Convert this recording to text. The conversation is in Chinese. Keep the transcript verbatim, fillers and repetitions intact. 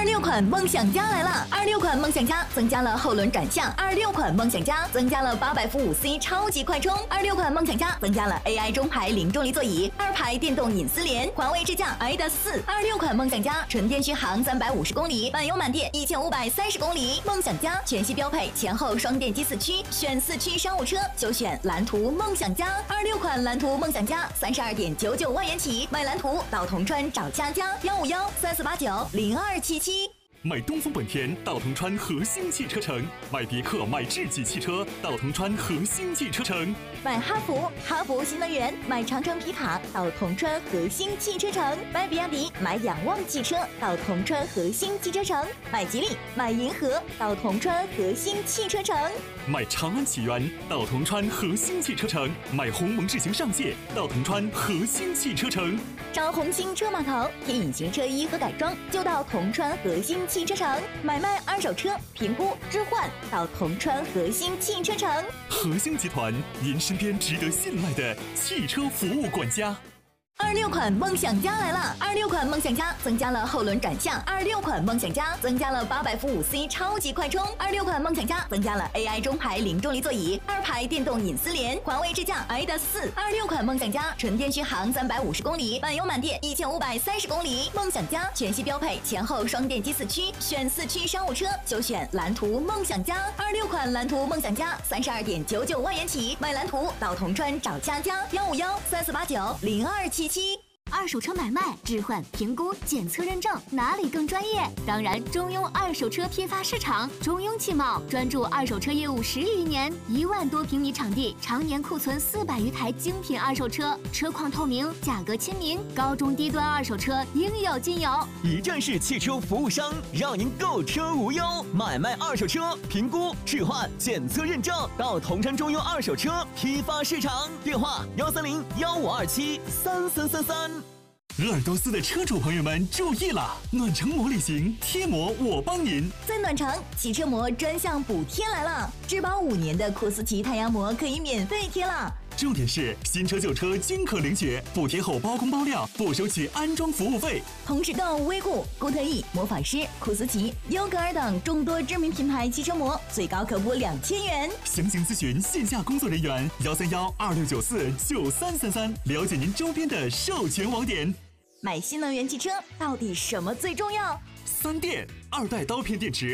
二六款梦想家来了！二六款梦想家增加了后轮转向，二六款梦想家增加了八百伏五 C 超级快充，二六款梦想家增加了 A I 中排零重力座椅，二排电动隐私联，环卫支架 I D A S 四。二六款梦想家纯电续航三百五十公里，满油满电一千五百三十公里。梦想家全系标配前后双电机四驱，选四驱商务车就选蓝图梦想家。二六款蓝图梦想家三十二点九九万元起，买蓝图到铜川找佳佳，幺五幺三四八九零二七七。 买东风本田到铜川核心汽车城，买别克买智己汽车到铜川核心汽车城， 买哈弗哈弗新能源，买长城皮卡到铜川核心汽车城，买比亚迪买仰望汽车到铜川核心汽车城，买吉利买银河到铜川核心汽车城， 买长安启源到铜川核心汽车城，买鸿蒙智行上界到铜川核心汽车城， 找红星车码头贴隐形车衣和改装就到铜川核心汽车城，买卖二手车评估置换到铜川核心汽车城。 核心集团，您身边值得信赖的汽车服务管家。 二六款梦想家来了！二六款梦想家增加了后轮转向，二六款梦想家增加了八百伏五 C 超级快充，二六款梦想家增加了 A I 中排零重力座椅，二排电动隐私联，环卫支架 I D A S 四。二六款梦想家纯电续航三百五十公里，满油满电一千五百三十公里。梦想家全系标配前后双电机四驱，选四驱商务车就选蓝图梦想家。二六款蓝图梦想家三十二点九九万元起，买蓝图到铜川找佳佳，幺五幺三四八九零二七七。 二手车买卖、置换、评估、检测认证，哪里更专业？当然，中庸二手车批发市场，中庸汽贸专注二手车业务十余年，一万多平米场地，常年库存四百余台精品二手车，车况透明，价格亲民，高中低端二手车应有尽有。 一站式汽车服务商，让您购车无忧，买卖二手车评估、置换、检测认证，到铜川中庸二手车批发市场，电话幺三零幺五二七三三三三。 鄂尔多斯的车主朋友们注意了，暖城膜旅行贴膜我帮您。 在暖城，汽车膜专项补贴来了，质保五年的库斯奇太阳膜可以免费贴了。 重点是新车旧车均可领取，补贴后包工包料，不收取安装服务费。 同时购威固、固特异、魔法师、库斯奇、优格尔等众多知名品牌汽车膜，最高可补两千元。 详情咨询线下工作人员幺三幺二六九四九三三三，了解您周边的授权网点。 买新能源汽车到底什么最重要？ 三电二代刀片电池。